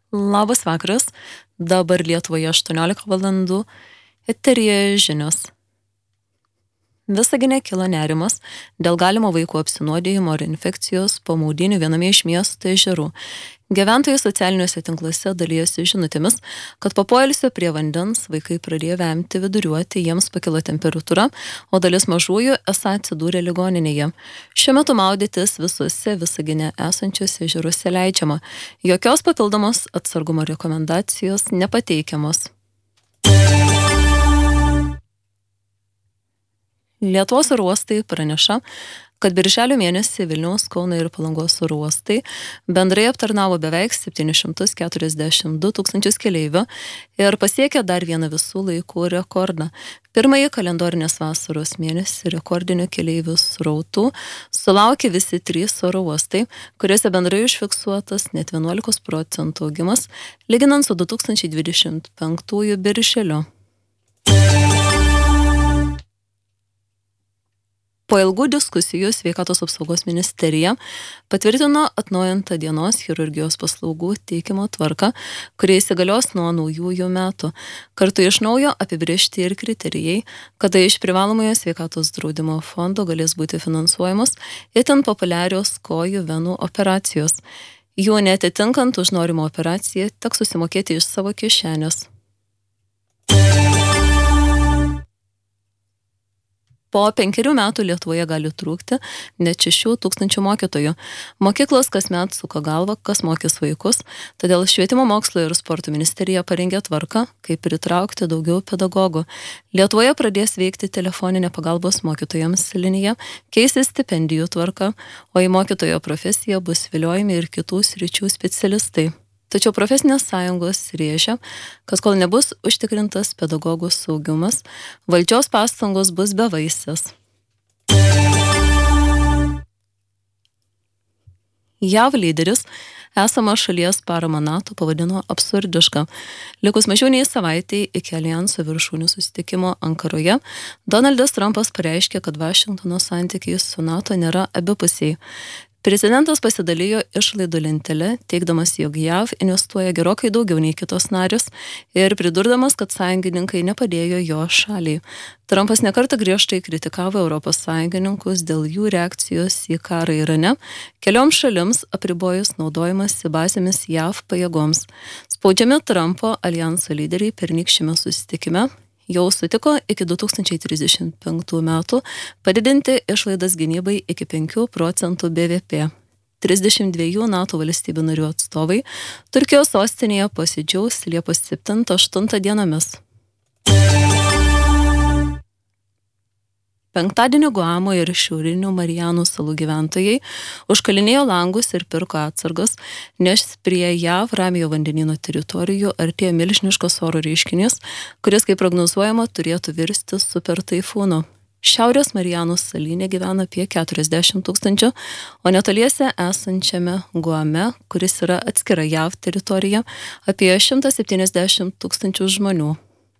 Labas vakaras, dabar Lietuvoje 18 valandų, eteryje žinios. Visagine kilo nerimas dėl galimo vaikų apsinuodijimo ar infekcijos po maudynių viename iš miesto ežerų. Gyventojai socialiniuose tinkluose dalyjosi žinutėmis, kad po poilsio prie vandens vaikai pradėjo vemti, viduriuoti, jiems pakilo temperatūra, o dalis mažųjų esą atsidūrė ligoninėje. Šiuo metu maudytis visuose Visagine esančiuose ežeruose leidžiama. Jokios papildomos atsargumo rekomendacijos nepateikiamos. Lietuvos oro uostai praneša, kad birželio mėnesį Vilniaus, Kauno ir Palangos oro uostai bendrai aptarnavo beveik 742 tūkstančius keleivių ir pasiekė dar vieną visų laikų rekordą. Pirmąjį kalendorinės vasaros mėnesį rekordinių keleivių srautų sulaukė visi 3 oro uostai, kuriuose bendrai užfiksuotas net 11% augimas, lyginant su 2025 birželiu. Po ilgų diskusijų Sveikatos apsaugos ministerija patvirtino atnaujintą dienos chirurgijos paslaugų teikimo tvarką, kurie įsigalios nuo naujųjų metų. Kartu iš naujo apibrėžti ir kriterijai, kada iš privalomojo sveikatos draudimo fondo galės būti finansuojamos itin populiarios kojų venų operacijos. Jų neatitinkant už norimą operaciją teks susimokėti iš savo kišenės. Po 5 metų Lietuvoje gali trūkti net 6 tūkstančių mokytojų. Mokyklos kasmet suka galvą, kas mokys vaikus, todėl Švietimo mokslo ir sporto ministerija parengė tvarką, kaip pritraukti daugiau pedagogų. Lietuvoje pradės veikti telefoninė pagalbos mokytojams linija, keisis stipendijų tvarka, o į mokytojo profesiją bus viliojami ir kitų sričių specialistai. Tačiau profesinės sąjungos rėžia, kad kol nebus užtikrintas pedagogų saugumas, valdžios pastangos bus bevaisės. JAV lyderis esamą šalies paramą NATO pavadino absurdišką. Likus mažiau nei savaitei iki alijanso viršūnių susitikimo Ankaroje, Donaldas Trumpas pareiškė, kad Vašingtono santykiai su NATO nėra abipusiai. Prezidentas pasidalijo išlaidų lentelę, teigdamas, jog JAV investuoja gerokai daugiau nei kitos narės ir pridurdamas, kad sąjungininkai nepadėjo jo šaliai. Trumpas nekartą griežtai kritikavo Europos sąjungininkus dėl jų reakcijos į karą Irane, kelioms šalims apribojus naudojimąsi bazėmis JAV pajėgoms. Spaudžiami Trumpo alijanso lyderiai pernykščiame susitikime jau sutiko iki 2035 metų padidinti išlaidas gynybai iki 5% BVP. 32 NATO valstybių narių atstovai Turkijos sostinėje posėdžiaus Liepos 7-8 dienomis. Penktadienį Guamo ir šiaurinių Marijanų salų gyventojai užkalinėjo langus ir pirko atsargas, nes prie JAV Ramiojo vandenyno teritorijų artėja milžiniškas oro reiškinys, kuris, kaip prognozuojama, turėtų virsti super taifūnu. Šiaurės Marijanų salyne gyvena apie 40 tūkstančių, o netoliese esančiame Guame, kuris yra atskira JAV teritorija, apie 170 tūkstančių žmonių.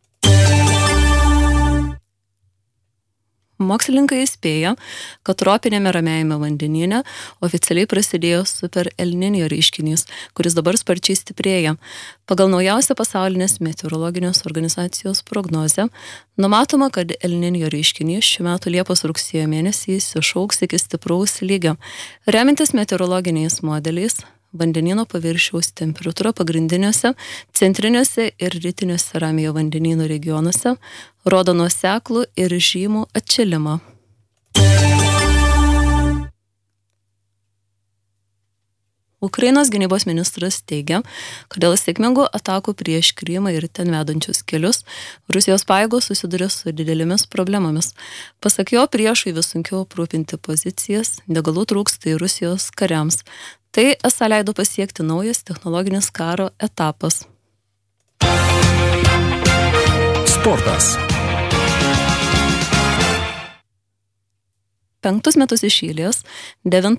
Mokslininkai įspėja, kad tropinėme Ramiajame vandenyne oficialiai prasidėjo super El Niño reiškinys, kuris dabar sparčiai stiprėja. Pagal naujausią pasaulinės meteorologinės organizacijos prognozę, numatoma, kad El Niño reiškinys šių metų Liepos-rugsėjo mėnesiais išaugs iki stipraus lygio. Remiantis meteorologiniais modeliais, vandenyno paviršiaus temperatūra pagrindiniuose, centriniuose ir rytiniuose Ramiojo vandenyno regionuose rodo nuoseklų ir žymų atšilimą. Ukrainos gynybos ministras teigia, kad dėl sėkmingų atakų prieš Krymą ir ten vedančius kelius Rusijos pajėgos susiduria su didelėmis problemomis. Pasak jo, priešui vis sunkiau aprūpinti pozicijas, degalų trūksta ir Rusijos kariams. Tai esą leido pasiekti naujas technologinis karo etapas. Sportas. 5 metus iš eilės 9